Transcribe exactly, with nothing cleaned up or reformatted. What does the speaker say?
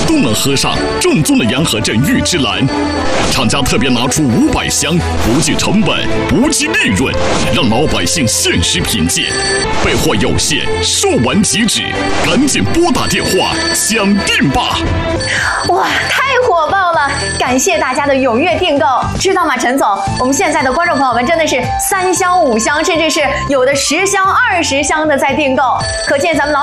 都能喝上正宗的洋河镇玉芝兰。厂家特别拿出五百箱，不计成本，不计利润，让老百姓限时品鉴。备货有限，售完即止，赶紧拨打电话抢订吧！ 哇，太火爆了！感谢大家的踊跃订购，知道吗，陈总？我们现在的观众朋友们真的是三箱、五箱，甚至是有的十箱、二十箱的在订购，可见咱们老。